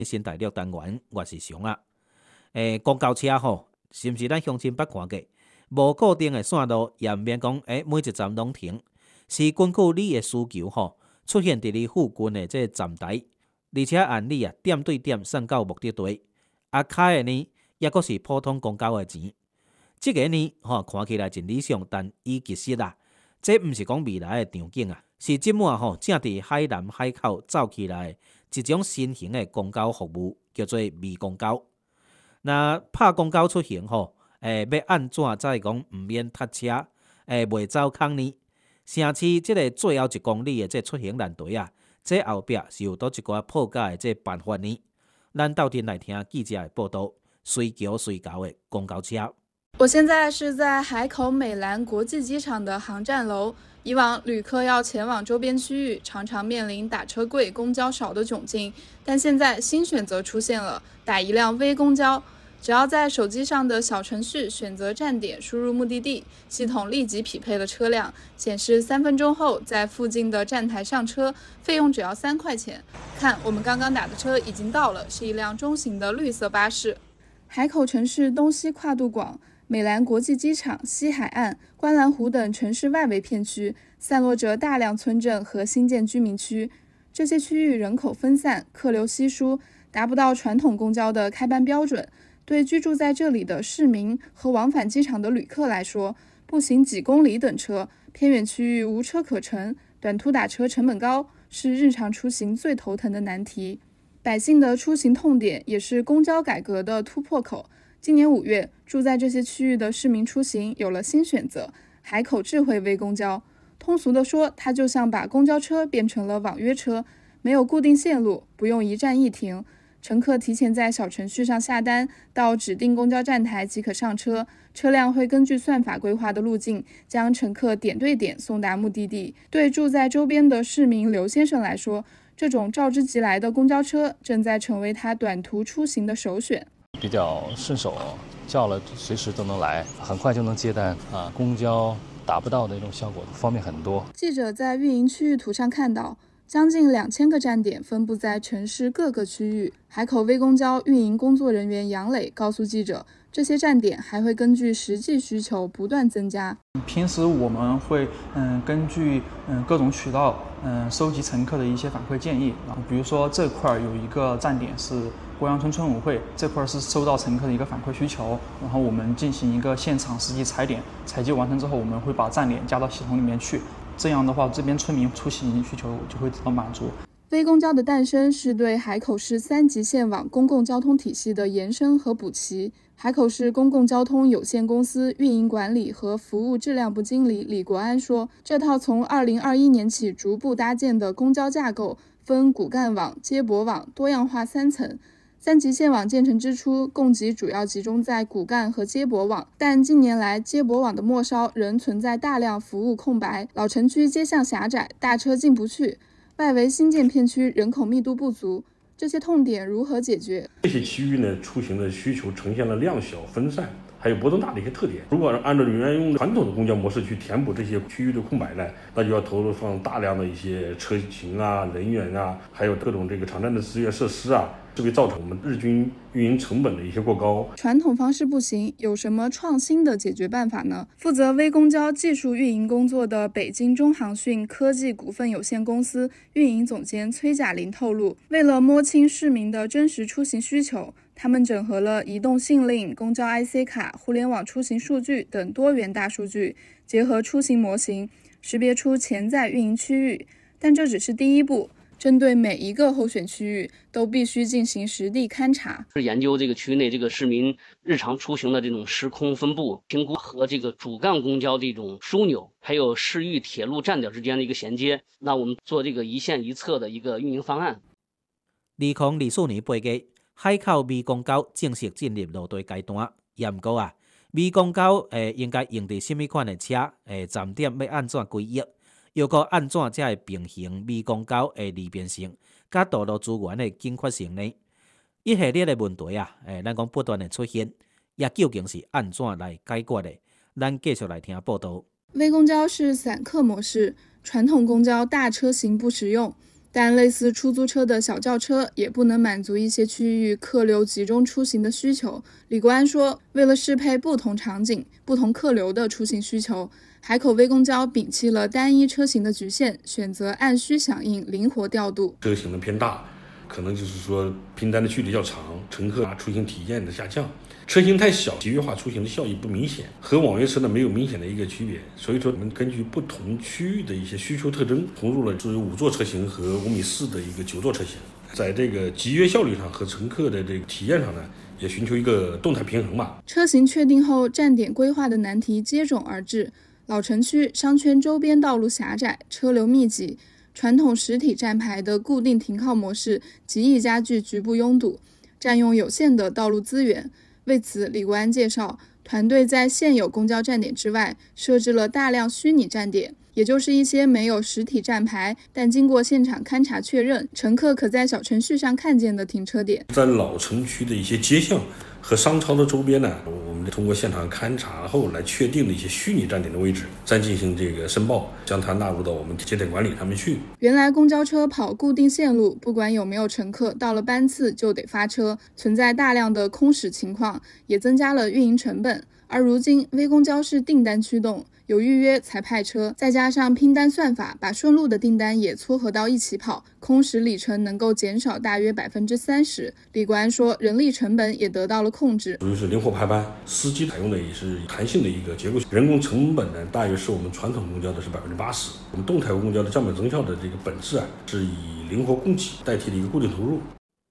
新大陆单元我是熊啊。公交车吼，是毋是咱乡亲捌看过？无固定的线路，也毋免讲每一站拢停，是根据你的需求吼，出现伫你附近的这站台，而且按你点对点送到目的地。开的呢，也阁是普通公交的钱。这个呢，看起来真理想，但伊其实这毋是讲未来的场景是即满正伫海南海口走起来一种新型的公交服务，叫做微公交。那拍公交出行要安怎才会讲毋免塞车，袂走空呢？城市即个最后1公里的这出行难题这后壁是有倒一寡破解的这办法呢？咱斗阵来听记者的报道，随桥随搞的公交车。 我现在是在海口美兰国际机场的航站楼。以往旅客要前往周边区域，常常面临打车贵、公交少的窘境，但现在新选择出现了，打一辆微公交。只要在手机上的小程序选择站点，输入目的地，系统立即匹配了车辆，显示3分钟后在附近的站台上车，费用只要3块钱。看，我们刚刚打的车已经到了，是一辆中型的绿色巴士。海口城市东西跨度广，美兰国际机场、西海岸、观澜湖等城市外围片区散落着大量村镇和新建居民区，这些区域人口分散，客流稀疏，达不到传统公交的开班标准。对居住在这里的市民和往返机场的旅客来说，步行几公里等车，偏远区域无车可乘，短途打车成本高，是日常出行最头疼的难题。百姓的出行痛点也是公交改革的突破口。今年5月，住在这些区域的市民出行有了新选择——海口智慧微公交。通俗地说，它就像把公交车变成了网约车，没有固定线路，不用一站一停。乘客提前在小程序上下单，到指定公交站台即可上车，车辆会根据算法规划的路径，将乘客点对点送达目的地。对住在周边的市民刘先生来说，这种召之即来的公交车正在成为他短途出行的首选。 比较顺手，叫了随时都能来，很快就能接单公交达不到的那种效果方便很多。 记者在运营区域图上看到，将近2000个站点分布在城市各个区域。海口微公交运营工作人员杨磊告诉记者，这些站点还会根据实际需求不断增加。 平时我们会根据各种渠道收集乘客的一些反馈建议，然后比如说这块有一个站点是国阳村村委会，这块是收到乘客的一个反馈需求，然后我们进行一个现场实际踩点，采集完成之后，我们会把站点加到系统里面去，这样的话这边村民出行需求就会得到满足。 微公交的诞生是对海口市3级线网公共交通体系的延伸和补齐。海口市公共交通有限公司运营管理和服务质量部经理李国安说，这套从2021年起逐步搭建的公交架构分骨干网、接驳网、多样化3层。3级线网建成之初，供给主要集中在骨干和接驳网，但近年来接驳网的末梢仍存在大量服务空白，老城区街巷狭窄，大车进不去，外围新建片区人口密度不足，这些痛点如何解决？ 这些区域呢，出行的需求呈现了量小分散还有波动大的一些特点。如果按照原用传统的公交模式去填补这些区域的空白呢，那就要投入放大量的一些车型人员还有各种这个场站的资源设施这会造成我们日均运营成本的一些过高。 传统方式不行，有什么创新的解决办法呢？负责微公交技术运营工作的北京中航讯科技股份有限公司运营总监崔甲林透露，为了摸清市民的真实出行需求，他们整合了移动信令、公交 IC 卡、互联网出行数据等多元大数据，结合出行模型，识别出潜在运营区域。但这只是第一步，针对每一个候选区域都必须进行实地勘察， 研究这个区内这个市民日常出行的这种时空分布，评估和这个主干公交的一种枢纽，还有市域铁路站点之间的一个衔接。那我们做这个一线一策的一个运营方案。 2024年8月，海口微公交正式进入落地阶段。不过微公交应该用在什么款的车？站点要安怎规划？又个安怎才会平衡微公交的利便性，甲道路资源的紧缺性呢？一系列的问题咱讲不断的出现，也究竟是安怎来解决的？咱继续来听报道。 微公交是散客模式，传统公交大车型不实用。 但类似出租车的小轿车也不能满足一些区域客流集中出行的需求。李国安说，为了适配不同场景、不同客流的出行需求，海口微公交摒弃了单一车型的局限，选择按需响应，灵活调度。 车型的偏大，可能就是说拼单的距离较长，乘客出行体验的下降。车型太小，集约化出行的效益不明显，和网约车呢没有明显的一个区别。所以说，我们根据不同区域的一些需求特征，投入了只有5座车型和5.4米的一个9座车型。在这个集约效率上和乘客的这个体验上呢，也寻求一个动态平衡吧。 车型确定后，站点规划的难题接踵而至。老城区商圈周边道路狭窄，车流密集，传统实体站牌的固定停靠模式极易加剧局部拥堵，占用有限的道路资源。为此，李国安介绍，团队在现有公交站点之外设置了大量虚拟站点，也就是一些没有实体站牌，但经过现场勘查确认，乘客可在小程序上看见的停车点。 在老城区的一些街巷和商超的周边呢，我们通过现场勘查后来确定的一些虚拟站点的位置，再进行这个申报，将它纳入到我们节点管理上面去。 原来公交车跑固定线路，不管有没有乘客，到了班次就得发车，存在大量的空驶情况，也增加了运营成本。而如今微公交是订单驱动，有预约才派车，再加上拼单算法，把顺路的订单也撮合到一起跑，空驶里程能够减少大约30%。李国安说，人力成本也得到了控制， 属于是灵活排班，司机采用的也是弹性的一个结构。人工成本呢，大约是我们传统公交的是80%，我们动态公交的降本增效的这个本质啊，是以灵活供给代替了一个固定投入。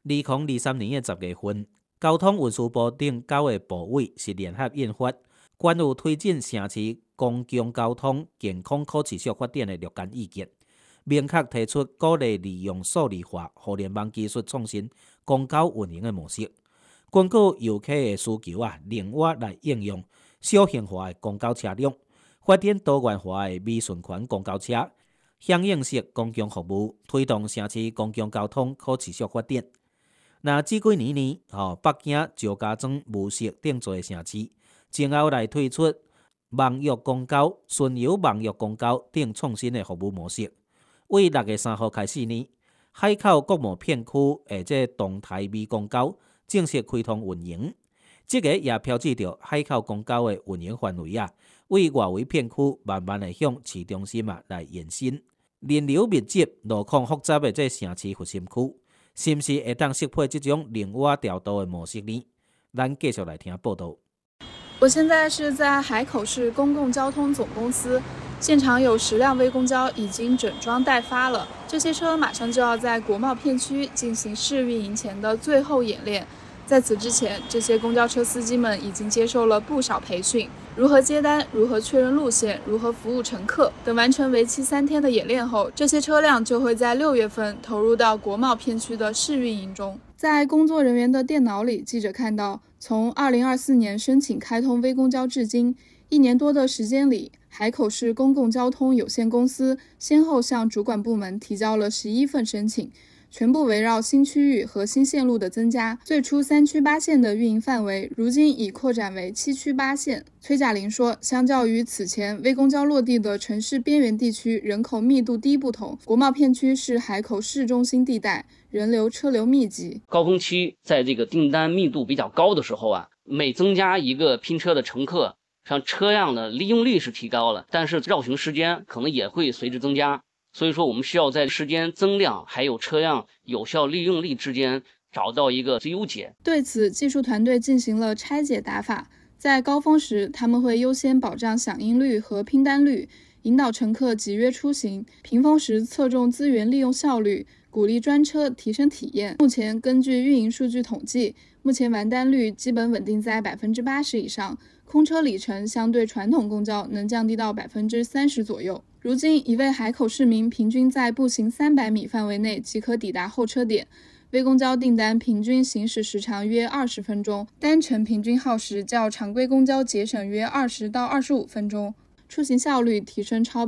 2023年10月份，交通运输部等9个部委是联合印发关于推进城市公共交通健康可持续发展的若干意见，明确提出鼓励利用数字化、互联网技术创新公交运营的模式，根据游客的需求灵活来应用小型化的公交车辆，发展多元化的微循环公交车、响应式公共服务，推动城市公共交通可持续发展。那这几年北京、石家庄、无锡等多个城市，前后来推出网约公交、巡游网约公交等创新的服务模式。为6月3号开始呢，海口国贸片区这动态微公交正式开通运营。这个也标志着海口公交的运营范围为外围片区慢慢的向市中心来延伸。人流密集、路况复杂的这城市核心区，是不是会当适配这种灵活调度的模式呢？咱继续来听报道。 我现在是在海口市公共交通总公司，现场有10辆微公交已经整装待发了。这些车马上就要在国贸片区进行试运营前的最后演练。在此之前，这些公交车司机们已经接受了不少培训，如何接单、如何确认路线、如何服务乘客等。完成为期3天的演练后，这些车辆就会在6月份投入到国贸片区的试运营中。在工作人员的电脑里，记者看到，从2024年申请开通微公交至今1年多的时间里，海口市公共交通有限公司先后向主管部门提交了11份申请，全部围绕新区域和新线路的增加。最初3区8线的运营范围，如今已扩展为7区8线。崔嘉玲说，相较于此前微公交落地的城市边缘地区人口密度低不同，国贸片区是海口市中心地带，人流车流密集。 高峰期在这个订单密度比较高的时候每增加一个拼车的乘客，像车辆的利用率是提高了，但是绕行时间可能也会随之增加。所以说我们需要在时间增量还有车辆有效利用率之间找到一个最优解。 对此，技术团队进行了拆解打法，在高峰时他们会优先保障响应率和拼单率，引导乘客集约出行；平峰时侧重资源利用效率，鼓励专车提升体验。目前根据运营数据统计，目前完单率基本稳定在80%以上，空车里程相对传统公交能降低到30%左右。如今，一位海口市民平均在步行300米范围内即可抵达候车点，微公交订单平均行驶时长约20分钟，单程平均耗时较常规公交节省约20到25分钟，出行效率提升超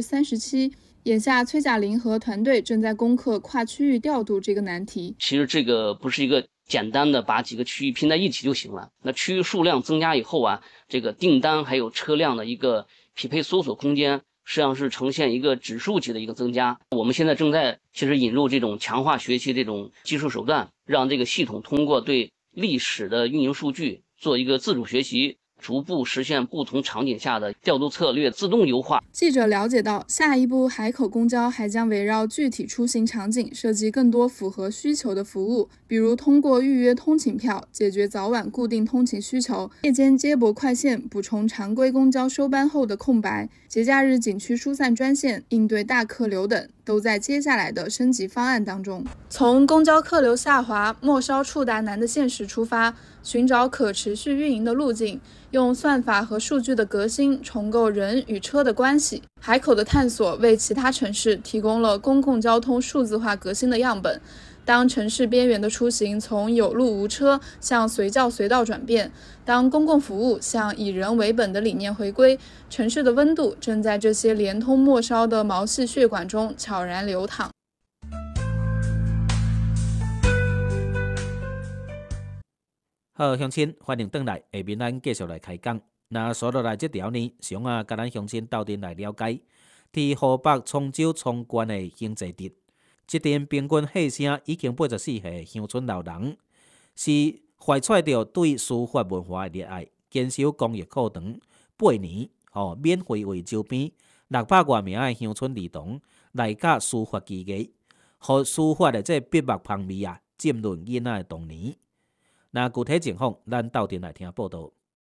37%。眼下，崔嘉玲和团队正在攻克跨区域调度这个难题。 其实这个不是一个简单的把几个区域拼在一起就行了。那区域数量增加以后这个订单还有车辆的一个匹配搜索空间实际上是呈现一个指数级的一个增加。我们现在正在其实引入这种强化学习这种技术手段，让这个系统通过对历史的运营数据做一个自主学习，逐步实现不同场景下的调度策略自动优化。 记者了解到，下一步海口公交还将围绕具体出行场景设计更多符合需求的服务，比如通过预约通勤票解决早晚固定通勤需求，夜间接驳快线补充常规公交收班后的空白，节假日景区疏散专线应对大客流等，都在接下来的升级方案当中。从公交客流下滑、末梢触达难的现实出发，寻找可持续运营的路径，用算法和数据的革新重构人与车的关系。海口的探索为其他城市提供了公共交通数字化革新的样本。当城市边缘的出行从有路无车向随叫随到转变，当公共服务向以人为本的理念回归，城市的温度正在这些连通末梢的毛细血管中悄然流淌。 好，乡亲，欢迎回来。下面咱继续来开讲。那所落来这条呢，想甲咱乡亲斗阵来了解，伫湖北沧州沧县的兴济镇，这阵平均岁数已经84岁的乡村老人，是怀揣着对书法文化的热爱，坚守公益课堂8年，免费为周边600多名的乡村儿童来教书法技艺，互书法的这笔墨芳味浸润囡仔的童年。那具体情况，咱斗阵来听报道。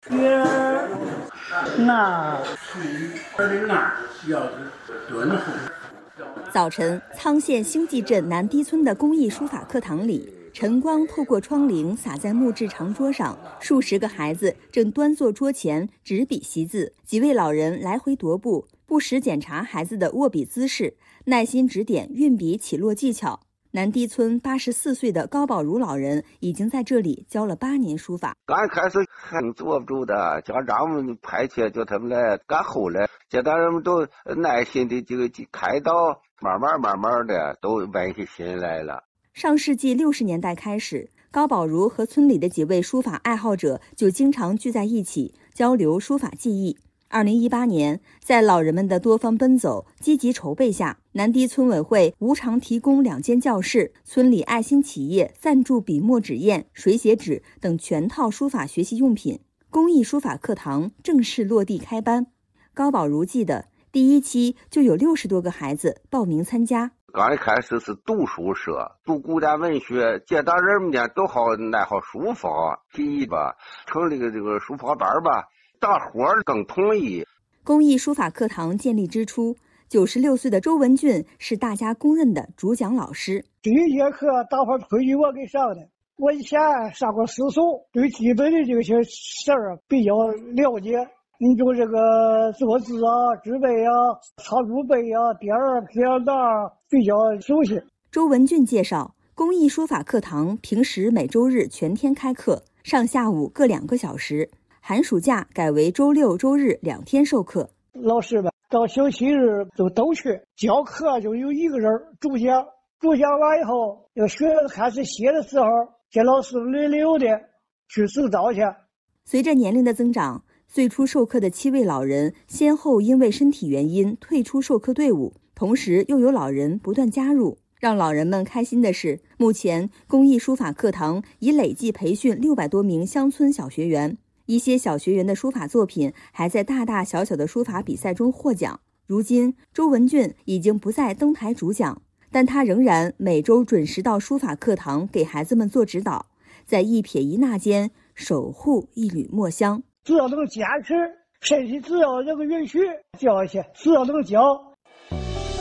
早晨，沧县兴济镇南堤村的公益书法课堂里，晨光透过窗棂洒在木质长桌上，数十个孩子正端坐桌前执笔习字，几位老人来回踱步，不时检查孩子的握笔姿势，耐心指点运笔起落技巧。南堤村84岁的高宝如老人已经在这里教了8年书法。 刚开始很坐不住的，家长们派遣叫他们来，赶后来家长人们都耐心的这个开导，慢慢的都稳下心来了。 上世纪60年代开始，高宝如和村里的几位书法爱好者就经常聚在一起交流书法技艺。2018年，在老人们的多方奔走、积极筹备下，南堤村委会无偿提供2间教室，村里爱心企业赞助笔墨纸砚、水写纸等全套书法学习用品，公益书法课堂正式落地开班。高宝如记得，第1期就有60多个孩子报名参加。 刚一开始是读书社，读古典文学，接到人们呢都好爱好书法，提议吧，成立这个书法班吧。大伙儿更同意。 公益书法课堂建立之初，96岁的周文俊是大家公认的主讲老师。 第1节课大伙儿推举我给上的。我以前上过私塾，对基本的这些事儿比较了解。你就这个做字纸背抄书背点儿撇捺比较熟悉。 周文俊介绍，公益书法课堂平时每周日全天开课，上下午各2个小时。寒暑假改为周6、周日2天授课。 老师们到星期日都去教课，就有1个人主讲，主讲完以后，这个学生开始写的时候，这老师轮流的去指导去。 随着年龄的增长，最初授课的7位老人先后因为身体原因退出授课队伍，同时又有老人不断加入。让老人们开心的是，目前公益书法课堂已累计培训600多名乡村小学员。一些小学员的书法作品还在大大小小的书法比赛中获奖。如今，周文俊已经不再登台主讲，但他仍然每周准时到书法课堂给孩子们做指导，在一撇一捺间守护一缕墨香。 只要能坚持，身体只要能允许教一些，只要能教，